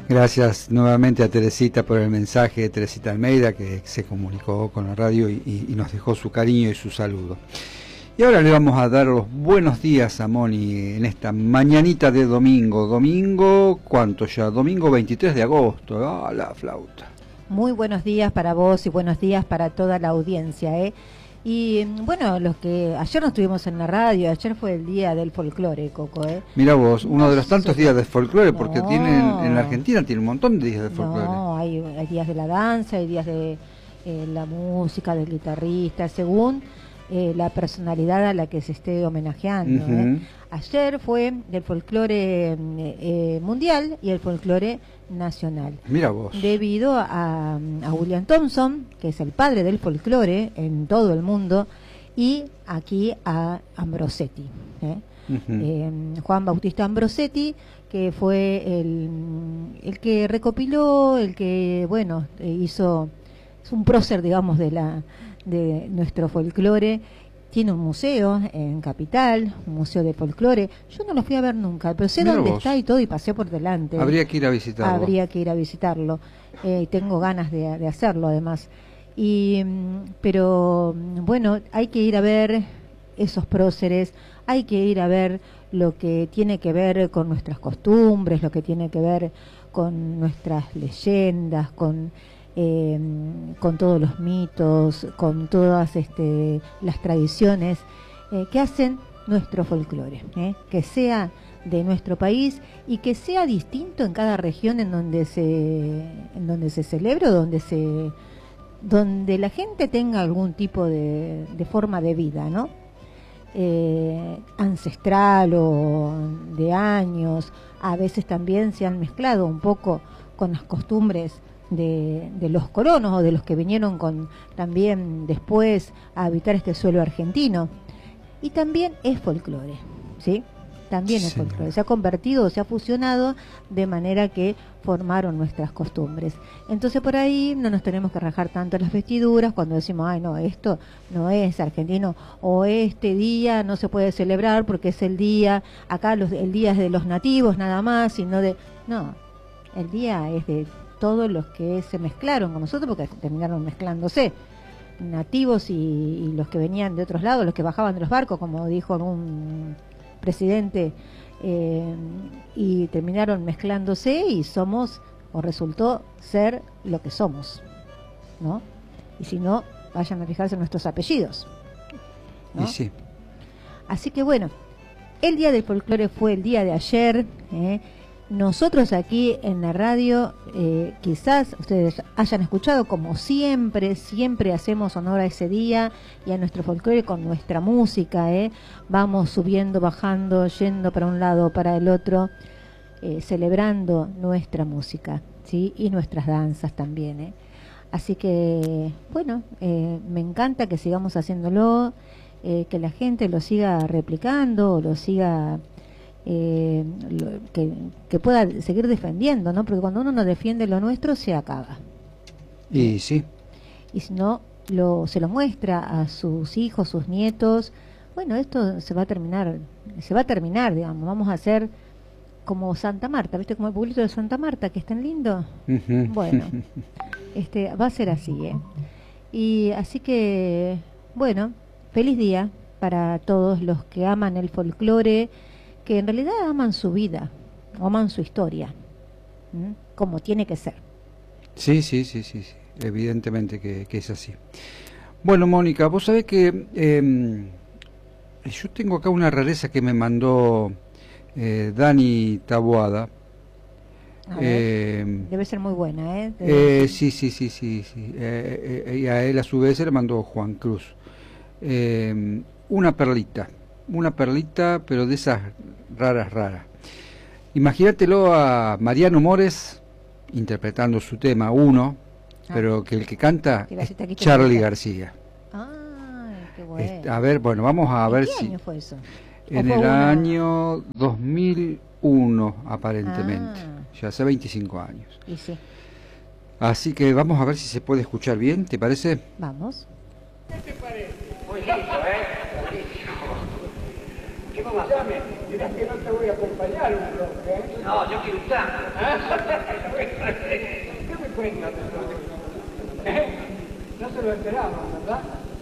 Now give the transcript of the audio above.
Gracias nuevamente a Teresita por el mensaje, Teresita Almeida, que se comunicó con la radio y nos dejó su cariño y su saludo. Y ahora le vamos a dar los buenos días a Moni en esta mañanita de domingo. Domingo, ¿cuánto ya? Domingo 23 de agosto. ¡Ah, la flauta! Muy buenos días para vos y buenos días para toda la audiencia, ¿eh? Y bueno, los que ayer no estuvimos en la radio, ayer fue el día del folclore, Coco, ¿eh? Mira vos, uno de los tantos días de folclore, porque No. en la Argentina tiene un montón de días de folclore. No, hay días de la danza, hay días de la música, del guitarrista, según la personalidad a la que se esté homenajeando. Ujú. Ayer fue del folclore mundial y el folclore nacional. Mira vos. Debido a William Thompson, que es el padre del folclore en todo el mundo, y aquí a Ambrosetti, ¿eh? Juan Bautista Ambrosetti, que fue el que recopiló, el que, bueno, es un prócer, digamos, de nuestro folclore. Tiene un museo en Capital, un museo de folclore. Yo no lo fui a ver nunca, pero sé Mira dónde vos. está y todo, y pasé por delante. Habría que ir a visitarlo. Habría que ir a visitarlo. Tengo ganas de hacerlo, además. Pero bueno, hay que ir a ver esos próceres, hay que ir a ver lo que tiene que ver con nuestras costumbres, lo que tiene que ver con nuestras leyendas, con todos los mitos, con todas las tradiciones que hacen nuestro folclore, que sea de nuestro país y que sea distinto en cada región en donde se celebra, donde la gente tenga algún tipo de forma de vida, ¿no? Ancestral o de años. A veces también se han mezclado un poco con las costumbres de los colonos o de los que vinieron también después a habitar este suelo argentino. Y también es folclore, ¿sí? También es folclore. Se ha convertido, se ha fusionado de manera que formaron nuestras costumbres. Entonces por ahí no nos tenemos que rajar tanto las vestiduras cuando decimos, ay no, esto no es argentino, o este día no se puede celebrar porque es el día, acá el día es de los nativos nada más, sino no, el día es de todos los que se mezclaron con nosotros porque terminaron mezclándose, nativos y los que venían de otros lados, los que bajaban de los barcos, como dijo algún presidente, y terminaron mezclándose y somos, o resultó ser lo que somos, ¿no? Y si no, vayan a fijarse en nuestros apellidos, ¿no? Y sí. Así que bueno, el día del folclore fue el día de ayer, Nosotros aquí en la radio, quizás ustedes hayan escuchado, como siempre hacemos honor a ese día y a nuestro folclore con nuestra música, vamos subiendo, bajando, yendo para un lado, para el otro, celebrando nuestra música, ¿sí? Y nuestras danzas también, Así que, bueno, me encanta que sigamos haciéndolo, que la gente lo siga replicando, lo siga... que pueda seguir defendiendo, ¿no? Porque cuando uno no defiende lo nuestro se acaba. Y sí. Y si no se lo muestra a sus hijos, sus nietos, bueno, esto se va a terminar, digamos, vamos a hacer como Santa Marta, ¿viste? Como el pueblito de Santa Marta, que es tan lindo. Bueno, va a ser así, Y así que, bueno, feliz día para todos los que aman el folclore, que en realidad aman su vida, aman su historia, como tiene que ser. Sí, evidentemente que es así. Bueno, Mónica, vos sabés que yo tengo acá una rareza que me mandó Dani Taboada. Debe ser muy buena, Sí. Y a él a su vez se le mandó Juan Cruz. Una perlita, pero de esas raras. Imagínatelo a Mariano Mores interpretando su tema pero que el que canta es Charly García. Qué bueno. A ver, bueno, vamos a ver si... ¿Qué año fue eso? En el año 2001, aparentemente. Ya hace 25 años. Y sí. Así que vamos a ver si se puede escuchar bien, ¿te parece? Vamos. ¿Qué te parece? Muy lindo, ¿Qué vamos a hacer? Dirás que no te voy a acompañar un bloque, No, yo quiero un tango. venga. No se lo esperaban, ¿verdad?